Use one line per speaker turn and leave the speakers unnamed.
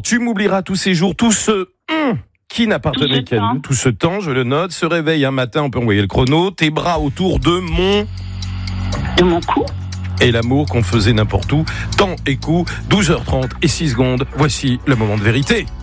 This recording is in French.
Tu m'oublieras tous ces jours, tout ce qui n'appartenait qu'à nous, tout ce temps, je le note. Se réveille un matin, on peut envoyer le chrono. Tes bras autour de mon
cou.
Et l'amour qu'on faisait n'importe où. Temps et coup, 12h30 et 6 secondes. Voici le moment de vérité.